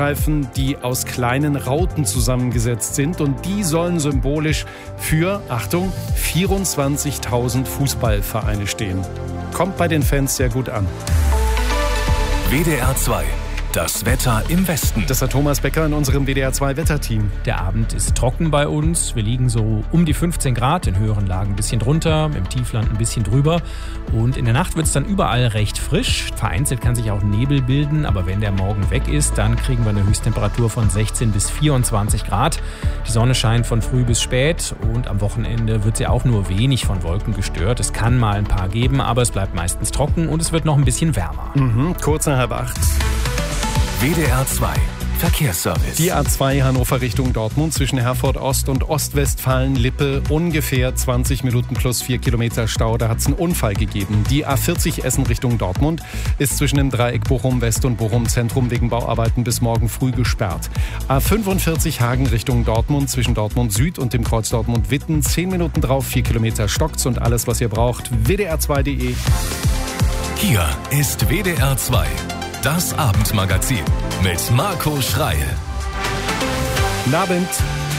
Zebrastreifen, die aus kleinen Rauten zusammengesetzt sind. Und die sollen symbolisch für, Achtung, 24.000 Fußballvereine stehen. Kommt bei den Fans sehr gut an. WDR 2. Das Wetter im Westen. Das hat Thomas Becker in unserem WDR 2 Wetterteam. Der Abend ist trocken bei uns. Wir liegen so um die 15 Grad, in höheren Lagen ein bisschen drunter, im Tiefland ein bisschen drüber. Und in der Nacht wird es dann überall recht frisch. Vereinzelt kann sich auch Nebel bilden, aber wenn der morgen weg ist, dann kriegen wir eine Höchsttemperatur von 16 bis 24 Grad. Die Sonne scheint von früh bis spät und am Wochenende wird sie auch nur wenig von Wolken gestört. Es kann mal ein paar geben, aber es bleibt meistens trocken und es wird noch ein bisschen wärmer. Kurz nach 7:30. WDR 2. Verkehrsservice. Die A2 Hannover Richtung Dortmund zwischen Herford Ost und Ostwestfalen-Lippe ungefähr 20 Minuten plus 4 Kilometer Stau. Da hat es einen Unfall gegeben. Die A40 Essen Richtung Dortmund ist zwischen dem Dreieck Bochum West und Bochum Zentrum wegen Bauarbeiten bis morgen früh gesperrt. A45 Hagen Richtung Dortmund zwischen Dortmund Süd und dem Kreuz Dortmund Witten 10 Minuten drauf, 4 Kilometer stockt's und alles, was ihr braucht, wdr2.de. Hier ist WDR 2. Das Abendmagazin mit Marco Schreil. Guten Abend.